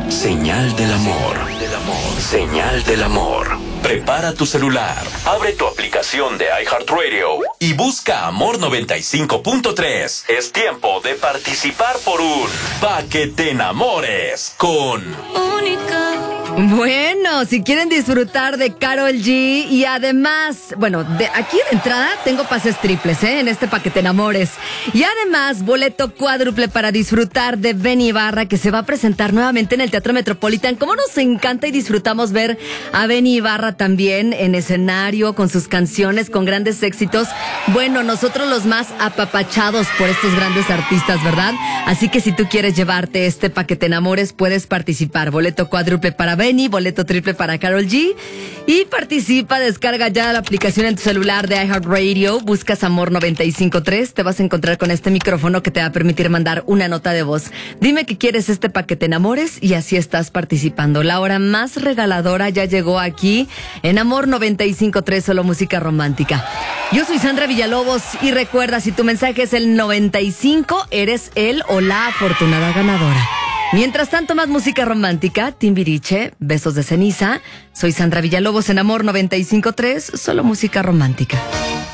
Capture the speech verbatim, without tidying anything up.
Señal del amor. Señal del amor. Prepara tu celular, abre tu aplicación de iHeartRadio y busca Amor noventa y cinco punto tres. Es tiempo de participar por un Pa' que te enamores con Única. Bueno, si quieren disfrutar de Karol G y además, bueno, de aquí de entrada tengo pases triples, ¿eh? En este Pa' que te enamores. Y además, boleto cuádruple para disfrutar de Benny Ibarra, que se va a presentar nuevamente en el Teatro Metropolitan. Cómo nos encanta y disfrutamos ver a Benny Ibarra también en escenario, con sus canciones, con grandes éxitos. Bueno, nosotros los más apapachados por estos grandes artistas, ¿verdad? Así que si tú quieres llevarte este Pa' que te enamores, puedes participar. Boleto cuádruple para Benny, boleto triple para Karol G. Y participa, descarga ya la aplicación en tu celular de iHeartRadio, buscas Amor noventa y cinco punto tres, te vas a encontrar con este micrófono que te va a permitir mandar una nota de voz. Dime que quieres este Pa' que te enamores y así estás participando. La hora más regaladora ya llegó aquí en Amor noventa y cinco punto tres, solo música romántica. Yo soy Sandra Villalobos y recuerda, si tu mensaje es el noventa y cinco, eres el o la afortunada ganadora. Mientras tanto, más música romántica, Timbiriche, Besos de Ceniza. Soy Sandra Villalobos en Amor noventa y cinco punto tres, solo música romántica.